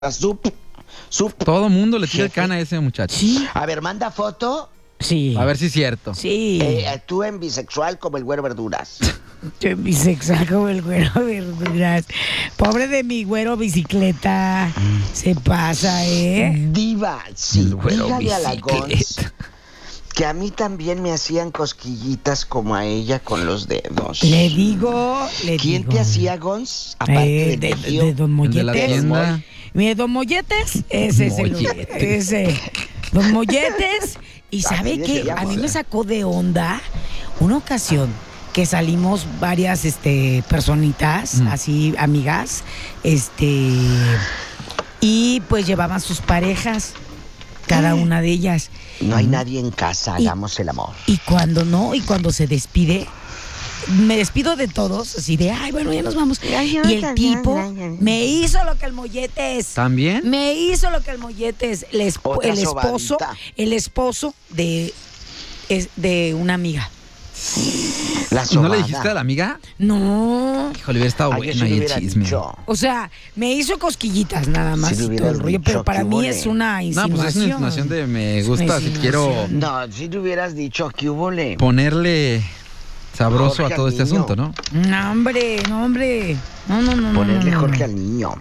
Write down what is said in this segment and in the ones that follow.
Todo mundo le tira el Jefe. cana a ese muchacho. Sí, A ver, manda foto. sí. A ver si es cierto. Sí. Tú en bisexual como el güero verduras. Yo en bisexual como el güero verduras. Pobre de mi güero bicicleta. Se pasa, ¿eh? Diva, sí. El güero Dígale a la Gons bicicleta. que a mí también me hacían cosquillitas como a ella con los dedos. Le digo. ¿Quién te hacía, Gons? Aparte del tío. de Don El de la Molletes. tienda. Mire, Don Molletes, ese es el Molletes. ese. Don Molletes. Y Así sabe se que llama. a mí me sacó de onda una ocasión que salimos varias personitas, así amigas, y pues llevaban sus parejas, cada una de ellas. No hay nadie en casa, Y- hagamos el amor. Y cuando se despide, me despido de todos, así de, ay, bueno, ya nos vamos. Y el tipo me hizo lo que el Molletes. ¿También? Me hizo lo que el Molletes, Otra el esposo, sobadita. el esposo de una amiga. La ¿Y no sobada. le dijiste a la amiga? No. Híjole, hubiera estado Ay, bueno yo sí ahí le el hubiera chisme. dicho. O sea, me hizo cosquillitas nada más Si le y todo hubieras el rollo, dicho, pero para ¿qué mí hubole? es una No, insinuación. pues es una insinuación de me gusta, si quiero No, si te hubieras dicho que hubo le. ponerle sabroso Jorge a todo al este niño. asunto, ¿no? No, hombre, no, hombre. No. Ponerle no. Jorge al niño.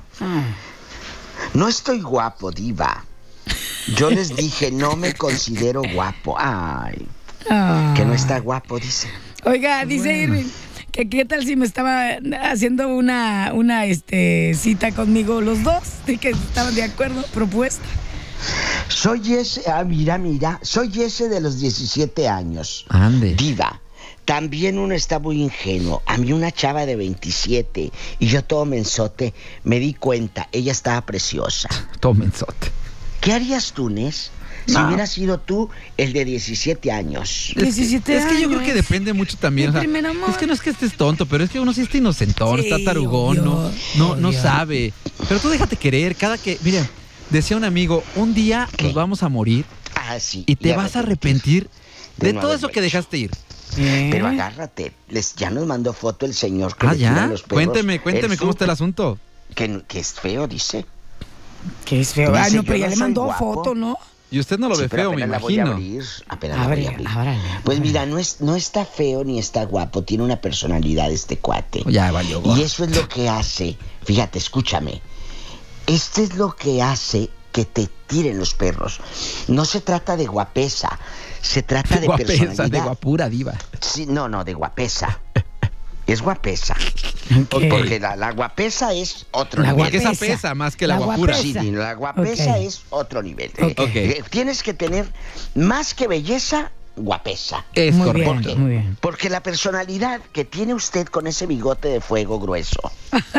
No estoy guapo, diva. Yo les dije, no me considero guapo. Ay, Ah. que no está guapo, dice. Oiga, dice Irving, que qué tal si me estaba haciendo una cita conmigo los dos, y que estaban de acuerdo, propuesta. Soy ese, mira, soy ese de los 17 años. Ande. Diva, también uno está muy ingenuo. A mí una chava de 27 y yo todo mensote, me di cuenta, ella estaba preciosa. Tómensote. ¿Qué harías tú, Nes, si No. hubieras sido tú el de 17 años? 17 Es que yo creo años. que depende mucho también. Mi O sea, primer amor. es que no es que estés tonto, pero es que uno sí está inocentón, Sí, está tarugón, obvio, no obvio. sabe. Pero tú déjate querer, miren, decía un amigo, un día ¿Qué? nos vamos a morir Ah, sí. y te vas a arrepentir de no todo haberlo eso que hecho. dejaste ir. Pero agárrate, ya nos mandó foto el señor que Ah, le tira ya. los perros. Cuénteme Él cómo está el supo asunto. que es feo, dice. Que es feo. Dice, Ay, no, pero yo ya no le soy mandó guapo. foto, ¿no? Y usted no lo Sí, ve pero feo, me apenas la voy a imagino. abrir, apenas la voy a abrir. Ábrale. Pues mira, no está feo ni está guapo, tiene una personalidad este cuate. Ya valió. gorro. Y eso es lo que hace, fíjate, escúchame. Este es lo que hace que te tiren los perros. No se trata de guapesa, se trata de Guapesa, personalidad. de guapura diva. Sí, no, de guapesa. Es guapesa. Ok. Porque la guapesa es otro La nivel. Porque esa guapesa. pesa más que la La guapura. guapesa. Sí, la guapesa Ok. es otro nivel. Ok. Tienes que tener más que belleza, guapesa. Es Muy correcto. bien, ¿Por qué? muy bien. Porque la personalidad que tiene usted con ese bigote de fuego grueso,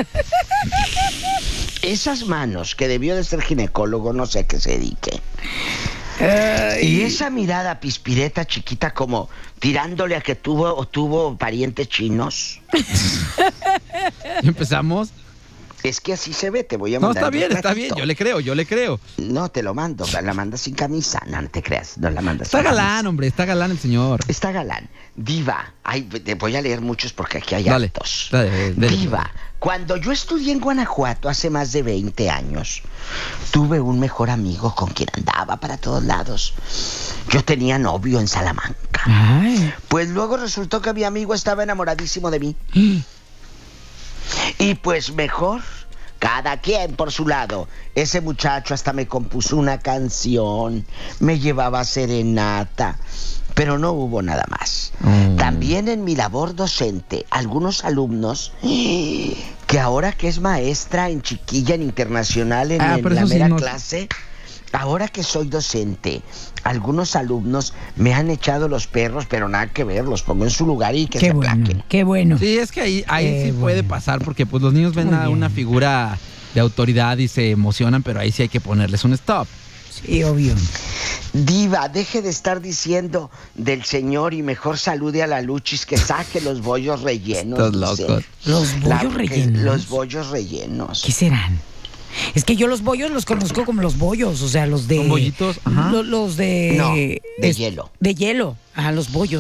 esas manos que debió de ser ginecólogo, no sé a qué se dedique, y esa mirada pispireta chiquita como tirándole a que tuvo parientes chinos, Empezamos. es que así se ve, te voy a No, mandar está bien, un está bien. retratito. Yo le creo. No, te lo mando, la mandas sin camisa, no te creas, no la mandas Está sin camisa. galán, hombre, está galán el señor. Está galán. Diva. Ay, te voy a leer muchos porque aquí hay Dale, hartos. dale. Diva. Cuando yo estudié en Guanajuato hace más de 20 años, tuve un mejor amigo con quien andaba para todos lados. Yo tenía novio en Salamanca. Ay. Pues luego resultó que mi amigo estaba enamoradísimo de mí. Y pues mejor, cada quien por su lado. Ese muchacho hasta me compuso una canción, me llevaba serenata, pero no hubo nada más. También en mi labor docente, algunos alumnos, que ahora que es maestra en chiquilla, en internacional, en pero la eso sí mera no- clase, ahora que soy docente, algunos alumnos me han echado los perros, pero nada que ver, los pongo en su lugar y que Qué se bueno, aplaquen. qué bueno. Sí, es que ahí Qué sí puede bueno. pasar porque pues los niños ven Muy a bien. una figura de autoridad y se emocionan, pero ahí sí hay que ponerles un stop. Sí, obvio. Diva, deje de estar diciendo del señor y mejor salude a la Luchis que saque los bollos rellenos. Estás dice. loco. Los bollos rellenos. Los bollos rellenos. ¿Qué serán? Es que yo los bollos los conozco como los bollos, o sea, los de... ¿Son bollitos? Ajá. Los de... No, de hielo. De hielo, ajá, los bollos.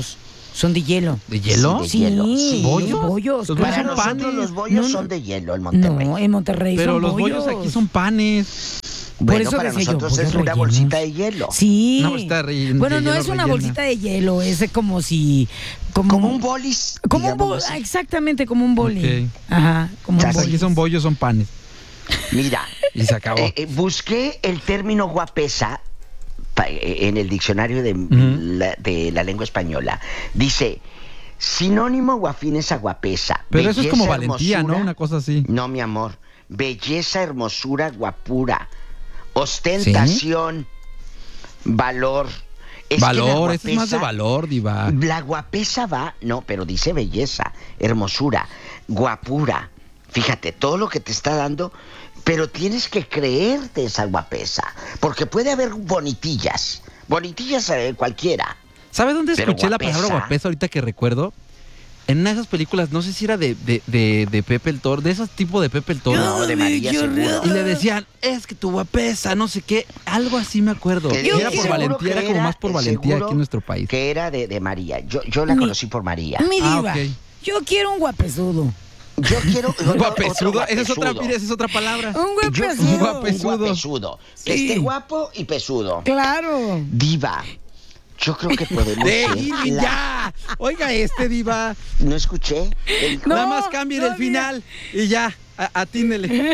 Son de hielo. ¿De hielo? Sí, de hielo. Sí. ¿Bollos? Bollos. Los Para son nosotros panes. los bollos No, son de hielo en Monterrey. No, en Monterrey Pero son los bollos aquí son panes. Bueno, eso para decía yo, nosotros es bollos una rellenos. bolsita de hielo. Sí. Una bolsita de bueno, de no hielo es una rellena. bolsita de hielo, es como si... Como un bolis. Como un digámoslo boli, así. exactamente, como un boli. Ok. Ajá, como un Casi. boli. Aquí son bollos, son panes. Mira, Y se acabó. busqué el término guapesa en el diccionario de la lengua española. Dice, sinónimo o afines a guapesa. Pero eso es como belleza, valentía, ¿no? hermosura. Una cosa así. No, mi amor. Belleza, hermosura, guapura. Ostentación, valor. Es que la Valor, eso es más de guapesa- valor, diva. La guapesa va, no, pero dice belleza, hermosura, guapura. Fíjate, todo lo que te está dando, pero tienes que creerte esa guapesa, porque puede haber bonitillas cualquiera. ¿Sabe dónde Pero escuché la guapesa. palabra guapesa ahorita que recuerdo? En una de esas películas, no sé si era de Pepe el Toro, de esos tipos de Pepe el Toro. No, de María seguro. Y le decían, es que tu guapesa, no sé qué. Algo así me acuerdo. Te Y digo era por seguro valentía, que era como más por valentía seguro aquí en nuestro país. Que era de María. Yo la conocí por María. Mi diva, ok. yo quiero un guapesudo. Yo quiero otro Guapesudo, esa es otra, guapesudo. mire, esa es otra palabra. Un Yo- guapesudo. Un guapesudo. Un guapesudo. Que Sí. esté guapo y pesudo. Claro. Diva, yo creo que podemos ¡De ser Irving, ya! Oiga diva. ¿No escuché? ¿Qué dijo? No, Nada más cambien el no, final y ya, atínele.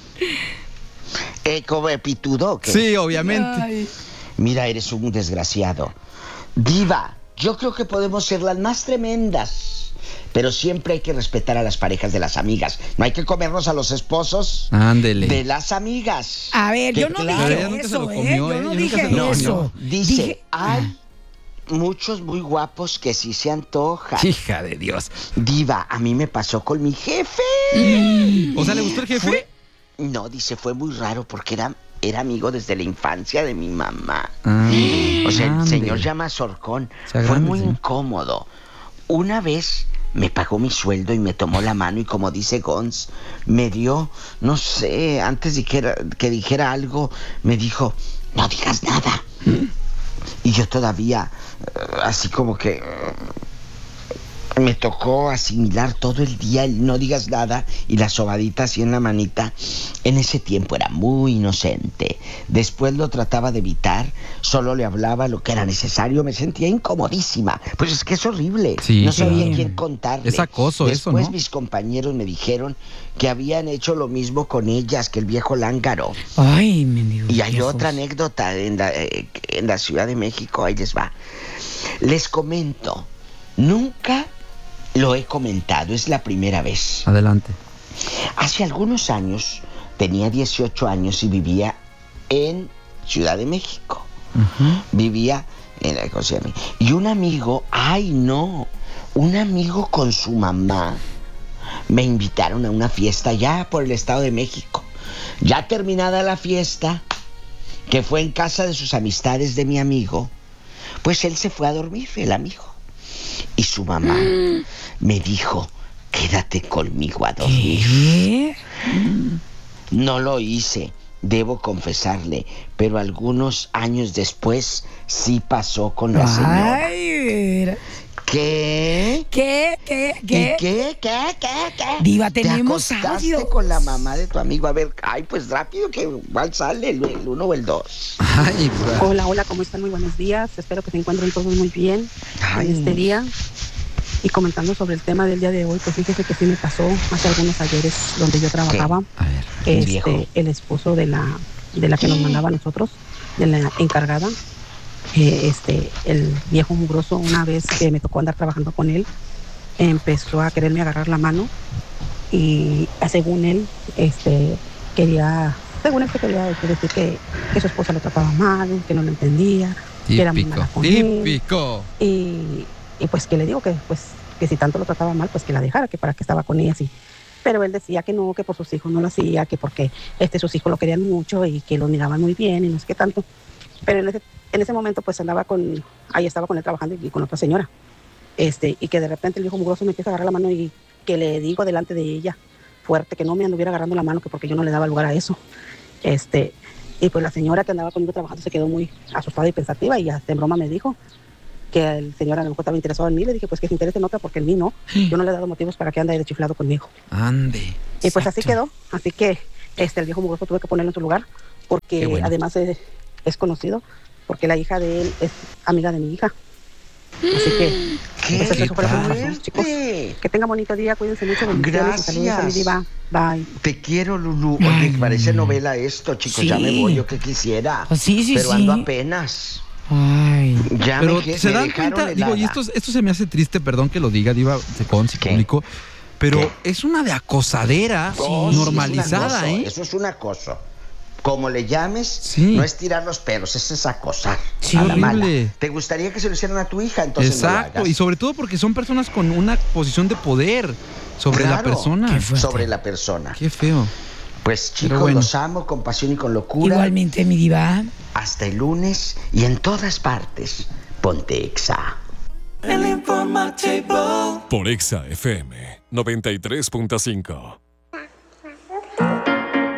¿Como pitudo o qué? Sí, obviamente. Ay. Mira, eres un desgraciado. Diva, yo creo que podemos ser las más tremendas. Pero siempre hay que respetar a las parejas de las amigas. No hay que comernos a los esposos Ándele. de las amigas. A ver, Que yo no claro. Ella dije nunca se eso, lo comió, Yo ¿eh? no Yo nunca dije se lo eso. Dice, Dije- hay muchos muy guapos que sí se antojan. Hija de Dios. Diva, a mí me pasó con mi jefe. O sea, ¿le gustó el jefe? Fue- No, dice, fue muy raro porque era amigo desde la infancia de mi mamá. Ah, O sea, el ande. señor llama Sorcón. Sea Fue grande, muy sí. incómodo. Una vez me pagó mi sueldo y me tomó la mano y como dice Gons, me dio, no sé, antes de que dijera algo, me dijo, no digas nada. Y yo todavía, así como que... me tocó asimilar todo el día el no digas nada y la sobadita así en la manita. En ese tiempo era muy inocente. Después lo trataba de evitar, solo le hablaba lo que era necesario. Me sentía incomodísima. Pues es que es horrible. Sí, no sabía claro. quién contarle. Es acoso eso, Después ¿no? mis compañeros me dijeron que habían hecho lo mismo con ellas, que el viejo lángaro. Ay, mendigo. Y hay viejos. otra anécdota en la Ciudad de México, ahí les va. Les comento, nunca lo he comentado, es la primera vez. Adelante. Hace algunos años, tenía 18 años y vivía en Ciudad de México. Vivía en la cosa de mí. Y un amigo, un amigo con su mamá, me invitaron a una fiesta ya por el Estado de México. Ya terminada la fiesta, que fue en casa de sus amistades de mi amigo, pues él se fue a dormir, el amigo. Y su mamá me dijo, quédate conmigo a dormir. ¿Qué? No lo hice, debo confesarle, pero algunos años después sí pasó con la señora. Ay, mira. ¿Qué? ¿Qué? ¿Y qué? Diva, ¿Te tenemos acostaste audio. con la mamá de tu amigo? A ver, pues rápido, que igual sale el 1 o el 2. Ay, Hola, hola, ¿cómo están? Muy buenos días. Espero que se encuentren todos muy bien Ay. en este día. Y comentando sobre el tema del día de hoy, pues fíjese que sí me pasó hace algunos ayeres donde yo trabajaba. a ver. ¿El viejo? El esposo de la que nos mandaba a nosotros, de la encargada, el viejo mugroso, una vez que me tocó andar trabajando con él, empezó a quererme agarrar la mano y según él, quería decir que su esposa lo trataba mal, que no lo entendía, que era muy mala con él. Típico. Y pues que le digo que si tanto lo trataba mal, pues que la dejara, que para qué estaba con ella así. Pero él decía que no, que por sus hijos no lo hacía, que porque sus hijos lo querían mucho y que lo miraban muy bien y no sé qué tanto. Pero en ese momento pues ahí estaba con él trabajando y con otra señora. Y que de repente el viejo mugroso me empieza a agarrar la mano y que le digo delante de ella, fuerte, que no me anduviera agarrando la mano, que porque yo no le daba lugar a eso. Y pues la señora que andaba conmigo trabajando se quedó muy asustada y pensativa y hasta en broma me dijo que el señor a lo mejor estaba interesado en mí. Le dije, pues que se interese en otra porque en mí no. Yo no le he dado motivos para que ande de chiflado conmigo. Ande. Y pues así exacto. quedó. Así que el viejo mugroso tuve que ponerlo en su lugar porque Qué bueno. además es conocido porque la hija de él es amiga de mi hija. Así que ¿Qué pues eso fue lo que me pasó, fuerte? chicos. Que tengan bonito día, cuídense mucho, bendiciones, saludos a mi Gracias. diva. Bye. Te quiero, Lulú. Oye, parece novela esto, chicos. Ya me Sí. voy, yo que quisiera. Pues sí, pero sí. ando apenas. Ay. Ya Pero me, se me dan dejaron cuenta, digo, y helada. esto se me hace triste, perdón que lo diga, Diva, si ¿Qué? público, pero ¿Qué? es una de acosadera Oh, sí, normalizada, es un acoso, ¿eh? Eso es un acoso. Como le llames, Sí. no es tirar los pelos, es acosar. Sí, a la mala. horrible. ¿Te gustaría que se lo hicieran a tu hija? Entonces no lo Exacto, hagas. y sobre todo porque son personas con una posición de poder sobre la Claro. persona. Qué fuerte. Sobre la persona. Qué feo. Pues Pero chicos, bueno. los amo con pasión y con locura. Igualmente, mi diva. Hasta el lunes y en todas partes. Ponte Exa. Por Exa FM 93.5.